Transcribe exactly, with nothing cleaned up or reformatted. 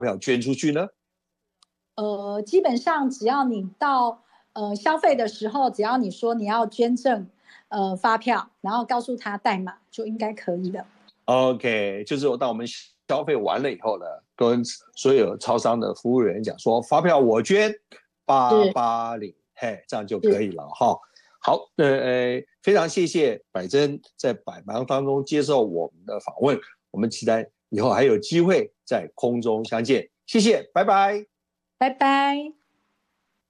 票捐出去呢？ 呃，基本上只要你到呃消费的时候，只要你说你要捐赠呃发票，然后告诉他代码，就应该可以了。 OK， 就是当我们消费完了以后呢，跟所有超商的服务人员讲说，发票我捐八八零，嘿，这样就可以了哈。好，呃，非常谢谢百珍在百忙当中接受我们的访问，我们期待以后还有机会在空中相见，谢谢，拜拜， 拜拜。